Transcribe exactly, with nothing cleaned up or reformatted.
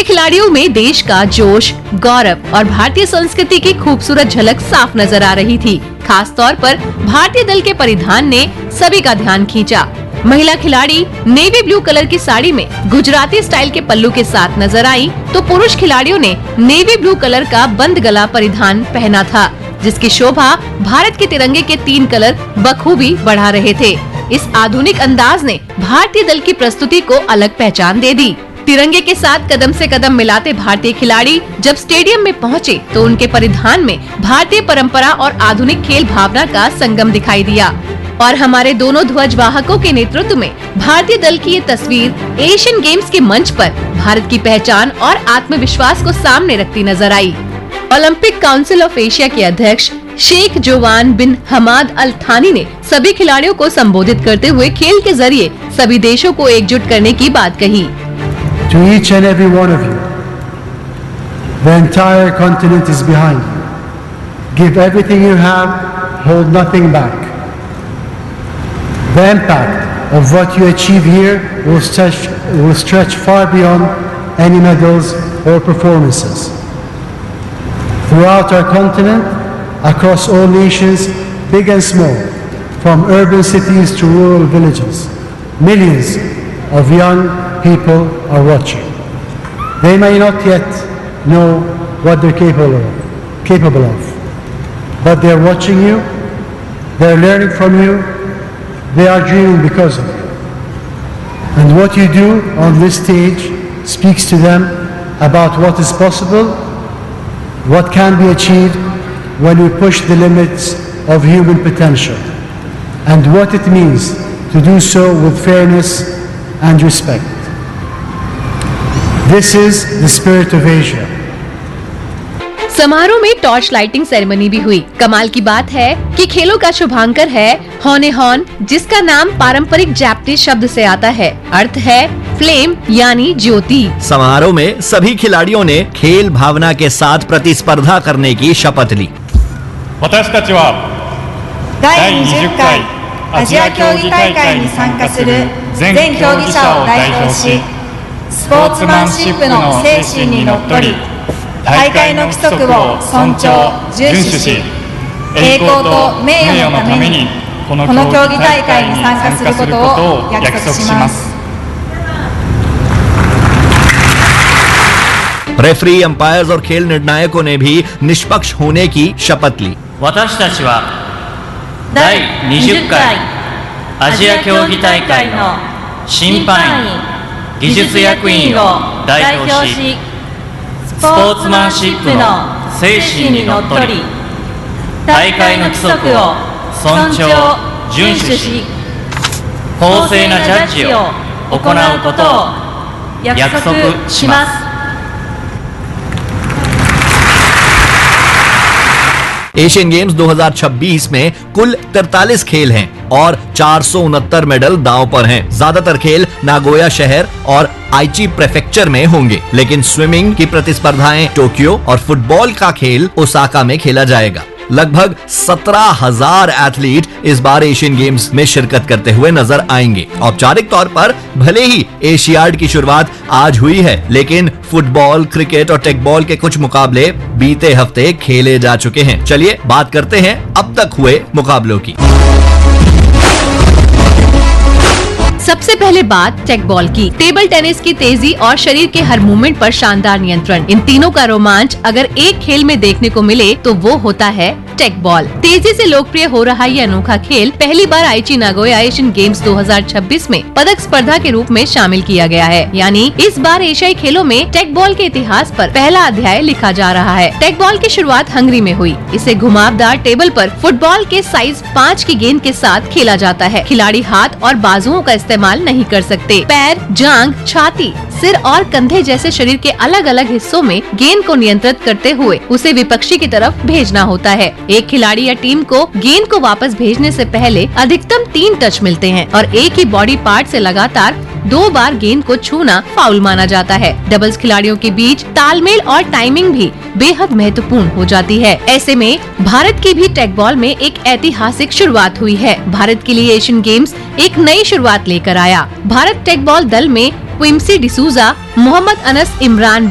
खिलाड़ियों में देश का जोश, गौरव और भारतीय संस्कृति की खूबसूरत झलक साफ नजर आ रही थी। खास तौर पर भारतीय दल के परिधान ने सभी का ध्यान खींचा। महिला खिलाड़ी नेवी ब्लू कलर की साड़ी में गुजराती स्टाइल के पल्लू के साथ नजर आई, तो पुरुष खिलाड़ियों ने नेवी ब्लू कलर का बंद गला परिधान पहना था, जिसकी शोभा भारत के तिरंगे के तीन कलर बखूबी बढ़ा रहे थे। इस आधुनिक अंदाज ने भारतीय दल की प्रस्तुति को अलग पहचान दे दी। तिरंगे के साथ कदम से कदम मिलाते भारतीय खिलाड़ी जब स्टेडियम में पहुंचे, तो उनके परिधान में भारतीय परंपरा और आधुनिक खेल भावना का संगम दिखाई दिया। और हमारे दोनों ध्वज वाहकों के नेतृत्व में भारतीय दल की ये तस्वीर एशियन गेम्स के मंच पर भारत की पहचान और आत्मविश्वास को सामने रखती नजर आई। ओलंपिक काउंसिल ऑफ एशिया के अध्यक्ष शेख जोवान बिन हमाद अल थानी ने सभी खिलाड़ियों को संबोधित करते हुए खेल के जरिए सभी देशों को एकजुट करने की बात कही। To each and every one of you, the entire continent is behind you. Give everything you have, hold nothing back. The impact of what you achieve here will stretch, will stretch far beyond any medals or performances. Throughout our continent, across all nations, big and small, from urban cities to rural villages, millions of young people are watching. They may not yet know what they're capable of, capable of, but they're watching you, they're learning from you, they are dreaming because of you. And what you do on this stage speaks to them about what is possible, what can be achieved when we push the limits of human potential, and what it means to do so with fairness and respect. This is the spirit of Asia. समारोह में torch lighting ceremony भी हुई। कमाल की बात है कि खेलों का शुभांकर है हॉने हॉन, जिसका नाम पारंपरिक जापानीज शब्द से आता है। अर्थ है फ्लेम यानी ज्योति। समारोह में सभी खिलाड़ियों ने खेल भावना के साथ प्रतिस्पर्धा करने की शपथ ली। 私たちはだいにじゅっかいアジア競技大会に参加する全競技者を代表し、スポーツマンシップの精神にのっとり、大会の規則を尊重・遵守し、栄光と名誉のためにこの競技大会に参加することを約束します。 रेफरी, अंपायर्स और खेल निर्णायकों ने भी निष्पक्ष होने की शपथ ली। 私たちはだいにじゅっかいアジア競技大会の審判員、技術役員を代表し、スポーツマンシップの精神にのっとり、大会の規則を尊重・遵守し、公正なジャッジを行うことを約束します。 एशियन गेम्स दो हज़ार छब्बीस में कुल तैंतालीस खेल हैं और चार सौ उनहत्तर मेडल दांव पर हैं। ज्यादातर खेल नागोया शहर और आइची प्रेफेक्चर में होंगे, लेकिन स्विमिंग की प्रतिस्पर्धाएं टोक्यो और फुटबॉल का खेल ओसाका में खेला जाएगा। लगभग सत्रह हजार एथलीट इस बार एशियन गेम्स में शिरकत करते हुए नजर आएंगे। औपचारिक तौर पर भले ही एशियाड की शुरुआत आज हुई है, लेकिन फुटबॉल, क्रिकेट और टेकबॉल के कुछ मुकाबले बीते हफ्ते खेले जा चुके हैं। चलिए बात करते हैं अब तक हुए मुकाबलों की। सबसे पहले बात टेकबॉल की। टेबल टेनिस की तेजी और शरीर के हर मूवमेंट पर शानदार नियंत्रण, इन तीनों का रोमांच अगर एक खेल में देखने को मिले तो वो होता है टेकबॉल। तेजी से लोकप्रिय हो रहा ये अनोखा खेल पहली बार आइची नागोया एशियन गेम्स दो हज़ार छब्बीस में पदक स्पर्धा के रूप में शामिल किया गया है। यानी इस बार एशियाई खेलों में टेकबॉल के इतिहास पर पहला अध्याय लिखा जा रहा है। टेकबॉल की शुरुआत हंगरी में हुई। इसे घुमावदार टेबल पर फुटबॉल के साइज पाँच की गेंद के साथ खेला जाता है। खिलाड़ी हाथ और बाजुओं का इस्तेमाल नहीं कर सकते। पैर, जांग, छाती, सिर और कंधे जैसे शरीर के अलग अलग हिस्सों में गेंद को नियंत्रित करते हुए उसे विपक्षी की तरफ भेजना होता है। एक खिलाड़ी या टीम को गेंद को वापस भेजने से पहले अधिकतम तीन टच मिलते हैं और एक ही बॉडी पार्ट से लगातार दो बार गेंद को छूना फाउल माना जाता है। डबल्स खिलाड़ियों के बीच तालमेल और टाइमिंग भी बेहद महत्वपूर्ण हो जाती है। ऐसे में भारत की भी टेकबॉल में एक ऐतिहासिक शुरुआत हुई है। भारत के लिए एशियन गेम्स एक नई शुरुआत लेकर आया। भारत टेकबॉल दल में क्विम्सी डिसूजा, मोहम्मद अनस इमरान